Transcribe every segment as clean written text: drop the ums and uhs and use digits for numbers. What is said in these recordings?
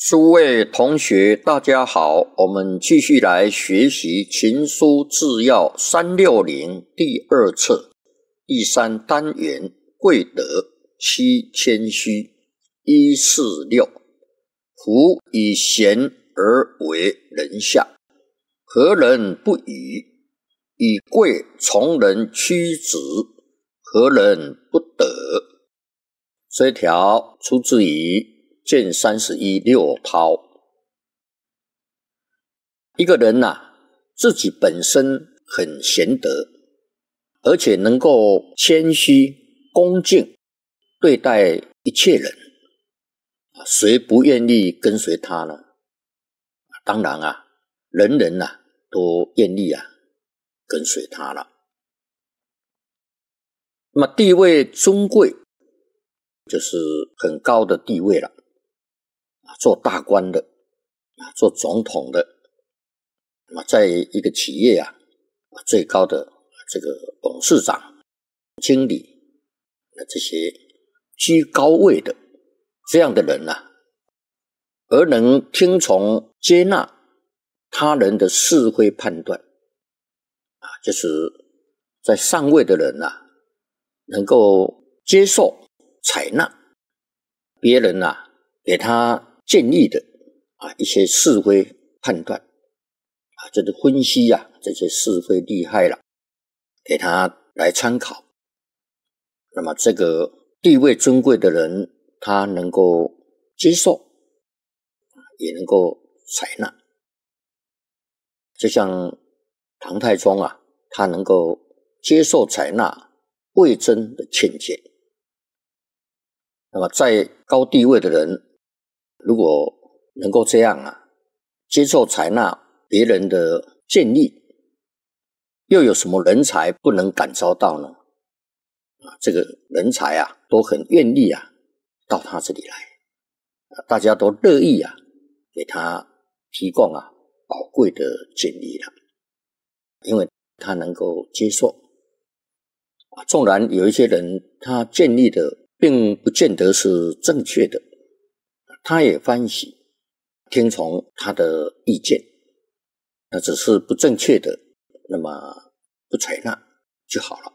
诸位同学，大家好，我们继续来学习《秦书治要360》第二册第三单元贵德七谦虚146。夫以贤而为人下，何人不与？以贵从人屈直，何人不得？这一条出自于卷31六韬。一个人自己本身很贤德，而且能够谦虚恭敬对待一切人，谁不愿意跟随他呢？当然人人都愿意跟随他了。那么地位尊贵，就是很高的地位了，做大官的，做总统的，那么在一个企业最高的这个董事长、经理，这些居高位的这样的人而能听从接纳他人的是非判断，就是在上位的人能够接受采纳别人给他建议的一些是非判断这个分析这些是非利害给他来参考。那么这个地位尊贵的人，他能够接受，也能够采纳。就像唐太宗他能够接受采纳魏征的劝谏。那么在高地位的人，如果能够这样接受采纳别人的建议，又有什么人才不能感召到呢？这个人才都很愿意到他这里来，大家都乐意给他提供宝贵的建议了，因为他能够接受。纵然有一些人他建议的并不见得是正确的，他也欢喜听从他的意见，那只是不正确的，那么不采纳就好了。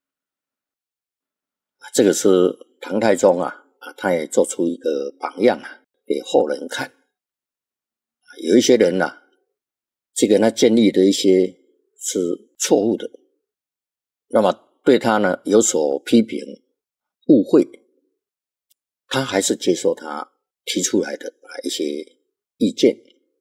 这个是唐太宗他也做出一个榜样给后人看。有一些人这个他建立的一些是错误的，那么对他有所批评误会，他还是接受他提出来的一些意见。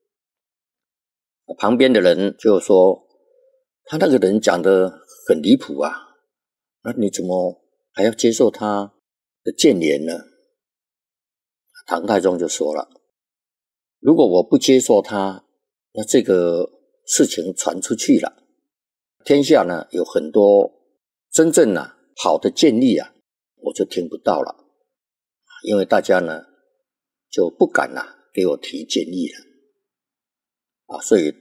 旁边的人就说，他那个人讲得很离谱那你怎么还要接受他的谏言呢？唐太宗就说了，如果我不接受他，那这个事情传出去了，天下有很多真正好的建议我就听不到了，因为大家就不敢给我提建议了所以